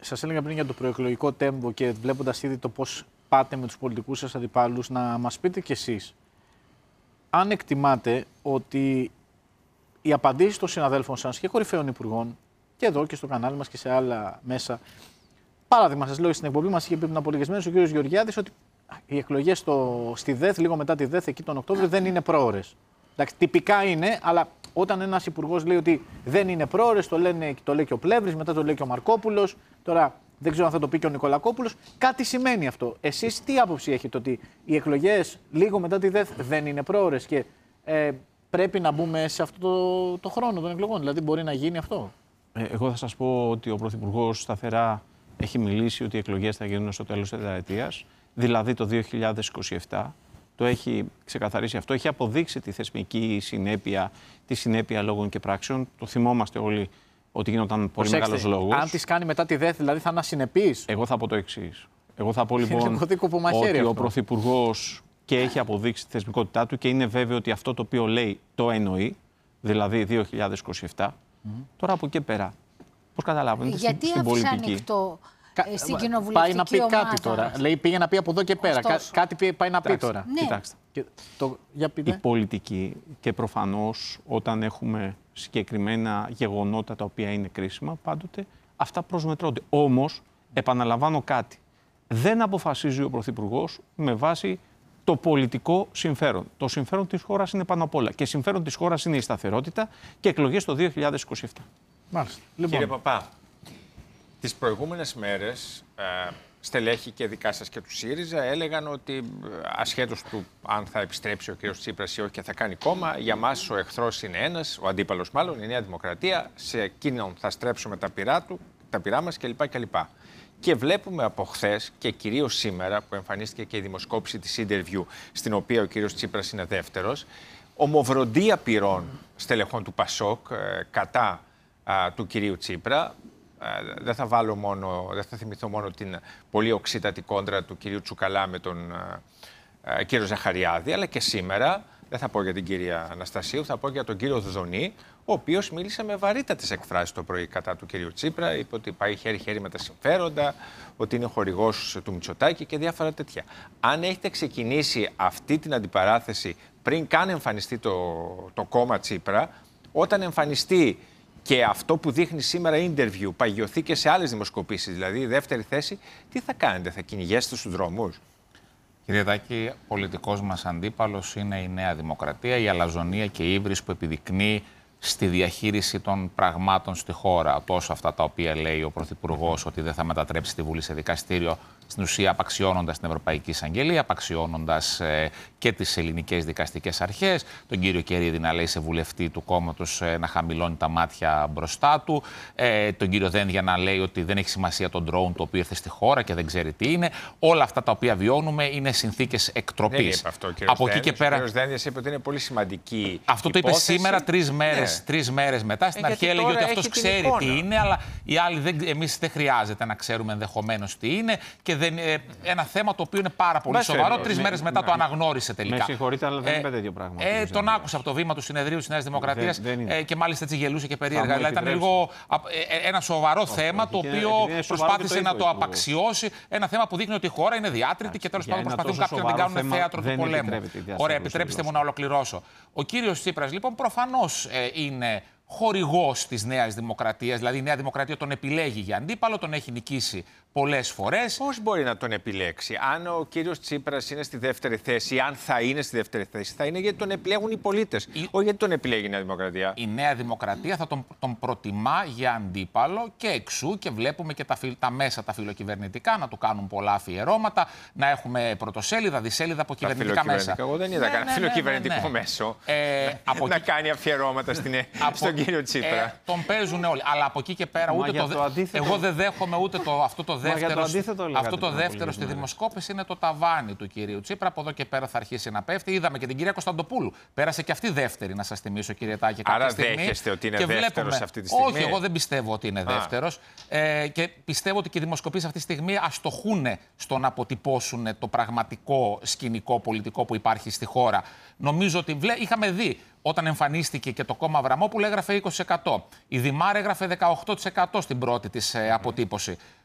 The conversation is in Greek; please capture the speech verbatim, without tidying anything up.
σας έλεγα πριν για το προεκλογικό τέμπο και βλέποντας ήδη το πώς πάτε με τους πολιτικούς σας αντιπάλους, να μας πείτε κι εσείς αν εκτιμάτε ότι οι απαντήσεις των συναδέλφων σας και κορυφαίων υπουργών και εδώ και στο κανάλι μας και σε άλλα μέσα. Παράδειγμα, σας λέω στην εκπομπή μας είχε πει πριν από λίγες μέρες ο κ. Γεωργιάδης ότι οι εκλογές στο, στη ΔΕΘ, λίγο μετά τη ΔΕΘ, εκεί τον Οκτώβριο, δεν είναι πρόωρες. Εντάξει, τυπικά είναι, αλλά όταν ένας υπουργός λέει ότι δεν είναι πρόωρες, το, λένε, το λέει και ο Πλεύρης, μετά το λέει και ο Μαρκόπουλος. Τώρα δεν ξέρω αν θα το πει και ο Νικολακόπουλος. Κάτι σημαίνει αυτό. Εσείς τι άποψη έχετε, ότι οι εκλογές λίγο μετά τη ΔΕΘ δεν είναι πρόωρες και ε, πρέπει να μπούμε σε αυτό το, το χρόνο των εκλογών? Δηλαδή, μπορεί να γίνει αυτό? Ε, εγώ θα σας πω ότι ο Πρωθυπουργός σταθερά έχει μιλήσει ότι οι εκλογές θα γίνουν στο τέλος της τετραετίας, δηλαδή το δύο χιλιάδες είκοσι επτά. Το έχει ξεκαθαρίσει αυτό. Έχει αποδείξει τη θεσμική συνέπεια, τη συνέπεια λόγων και πράξεων. Το θυμόμαστε όλοι ότι γίνονταν πολύ μεγάλος λόγος. Αν τις κάνει μετά τη ΔΕΘ, δηλαδή θα είναι ασυνεπής. Εγώ θα πω το εξής. Εγώ θα πω λοιπόν ότι ο Πρωθυπουργός και έχει αποδείξει τη θεσμικότητά του και είναι βέβαιο ότι αυτό το οποίο λέει το εννοεί, δηλαδή δύο χιλιάδες είκοσι επτά. Mm-hmm. Τώρα από εκεί πέρα, πώς καταλαβαίνετε γιατί στην πολιτική. Γιατί ανοιχτό στην κοινοβουλευτική πάει να πει ομάδα. Κάτι τώρα. Λέει πήγε να πει από εδώ και πέρα. Κά, κάτι πάει να πει Κοιτάξτε, τώρα. Ναι. Κοιτάξτε. Και το, για πείτε. Η πολιτική και προφανώς όταν έχουμε συγκεκριμένα γεγονότα τα οποία είναι κρίσιμα, πάντοτε αυτά προσμετρώνται. Όμως, επαναλαμβάνω κάτι. Δεν αποφασίζει ο Πρωθυπουργός με βάση το πολιτικό συμφέρον. Το συμφέρον της χώρας είναι πάνω απ' όλα. Και συμφέρον της χώρας είναι η σταθερότητα και εκλογές το δύο χιλιάδες είκοσι επτά. Μάλιστα. Λοιπόν. Κύριε Παπά, τις προηγούμενες μέρες ε, στελέχη και δικά σας και του ΣΥΡΙΖΑ έλεγαν ότι ασχέτως του αν θα επιστρέψει ο κ. Τσίπρας ή όχι και θα κάνει κόμμα, για μας ο εχθρός είναι ένας, ο αντίπαλος μάλλον, η Νέα Δημοκρατία, σε εκείνον θα στρέψουμε τα πυρά του, τα πυρά μας κλπ. κλπ. Και βλέπουμε από χθες και κυρίως σήμερα που εμφανίστηκε και η δημοσκόπηση της Interview, στην οποία ο κ. Τσίπρας είναι δεύτερος, ομοβροντία πυρών στελεχών του ΠΑΣΟΚ ε, κατά α, του κυρίου Τσίπρα. Ε, δεν θα βάλω μόνο, δεν θα θυμηθώ μόνο την πολύ οξύτατη κόντρα του κυρίου Τσουκαλά με τον ε, ε, κύριο Ζαχαριάδη, αλλά και σήμερα, δεν θα πω για την κυρία Αναστασίου, θα πω για τον κύριο Δουδονή, ο οποίος μίλησε με βαρύτατες εκφράσεις το πρωί κατά του κυρίου Τσίπρα, είπε ότι πάει χέρι-χέρι με τα συμφέροντα, ότι είναι χορηγός του Μητσοτάκη και διάφορα τέτοια. Αν έχετε ξεκινήσει αυτή την αντιπαράθεση πριν καν εμφανιστεί το, το κόμμα Τσίπρα, όταν εμφανιστεί και αυτό που δείχνει σήμερα interview παγιωθεί και σε άλλες δημοσκοπήσεις, δηλαδή η δεύτερη θέση, τι θα κάνετε, θα κυνηγέσετε στους δρόμους? Κύριε Τάκη, πολιτικός μας αντίπαλος είναι η Νέα Δημοκρατία, η αλαζονία και η ύβρις που επιδεικνύει στη διαχείριση των πραγμάτων στη χώρα. Τόσο αυτά τα οποία λέει ο Πρωθυπουργός ότι δεν θα μετατρέψει τη Βουλή σε δικαστήριο, στην ουσία απαξιώνοντας την Ευρωπαϊκή Εισαγγελία, απαξιώνοντας ε, και τις ελληνικές δικαστικές αρχές, τον κύριο Κερίδη να λέει σε βουλευτή του κόμματος ε, να χαμηλώνει τα μάτια μπροστά του, ε, τον κύριο Δένδια να λέει ότι δεν έχει σημασία το ντρόουν το οποίο ήρθε στη χώρα και δεν ξέρει τι είναι. Όλα αυτά τα οποία βιώνουμε είναι συνθήκες εκτροπής. Δεν είπε αυτό ο κύριος Από εκεί και πέρα. Ο κύριος Δένδιας είπε ότι είναι πολύ σημαντική. Αυτό το είπε υπόθεση. Σήμερα, τρεις μέρες, ναι. τρεις μέρες μετά. Στην ε, αρχή έλεγε ότι αυτός ξέρει εικόνα. τι είναι, αλλά οι άλλοι δεν, εμείς δεν χρειάζεται να ξέρουμε ενδεχομένως τι είναι. Και δεν, ε, ένα θέμα το οποίο είναι πάρα πολύ Μπάσε, σοβαρό. ε, Τρεις με, μέρες μετά με, το αναγνώρισε τελικά. Με συγχωρείτε, αλλά δεν ε, είπε τέτοιο πράγμα. Ε, τον άκουσα από το βήμα του συνεδρίου της Νέας Δημοκρατίας ε, και μάλιστα έτσι γελούσε και περίεργα. Δηλαδή ήταν λίγο ε, ένα σοβαρό όχι, θέμα όχι, το οποίο προσπάθησε να το απαξιώσει. Ένα θέμα που δείχνει ότι η χώρα είναι διάτρητη και τέλος πάντων προσπαθούν κάποιοι να την κάνουν θέατρο του πολέμου. Ωραία, επιτρέψτε μου να ολοκληρώσω. Ο κύριος Τσίπρας λοιπόν προφανώς είναι χορηγός της Νέας Δημοκρατίας, δηλαδή η Νέα Δημοκρατία τον επιλέγει για αντίπαλο, τον έχει νικήσει πολλές φορές. Πώς μπορεί να τον επιλέξει? Αν ο κύριος Τσίπρας είναι στη δεύτερη θέση, ή αν θα είναι στη δεύτερη θέση, θα είναι γιατί τον επιλέγουν οι πολίτες. Η... Όχι γιατί τον επιλέγει η Νέα Δημοκρατία. Η Νέα Δημοκρατία θα τον, τον προτιμά για αντίπαλο και εξού και βλέπουμε και τα, φιλ, τα μέσα τα φιλοκυβερνητικά να του κάνουν πολλά αφιερώματα, να έχουμε πρωτοσέλιδα, δισέλιδα από κυβερνητικά μέσα. Εγώ δεν είδα ναι, κανένα ναι, φιλοκυβερνητικό ναι, ναι, ναι. μέσο ε, από να κάνει αφιερώματα στην, από, στον κύριο Τσίπρα. Ε, τον παίζουν όλοι. Αλλά από εκεί και πέρα ούτε το, το αντίθετο... εγώ δεν δέχομαι ούτε το, αυτό το δεύτερο, το αυτό το δεύτερο στη δημοσκόπηση είναι το ταβάνι του κυρίου Τσίπρα. Από εδώ και πέρα θα αρχίσει να πέφτει. Είδαμε και την κυρία Κωνσταντοπούλου. Πέρασε και αυτή δεύτερη, να σας θυμίσω, κύριε Τάκη. Άρα δέχεστε ότι είναι δεύτερος βλέπουμε... αυτή τη στιγμή? Όχι, εγώ δεν πιστεύω ότι είναι δεύτερος. Ε, και πιστεύω ότι και οι δημοσκοπήσεις αυτή τη στιγμή αστοχούν στο να αποτυπώσουν το πραγματικό σκηνικό πολιτικό που υπάρχει στη χώρα. Νομίζω ότι βλέ... είχαμε δει. Όταν εμφανίστηκε και το κόμμα Αβραμόπουλου έγραφε είκοσι τοις εκατό. Η Δημάρ έγραφε δεκαοκτώ τοις εκατό στην πρώτη της ε, αποτύπωση.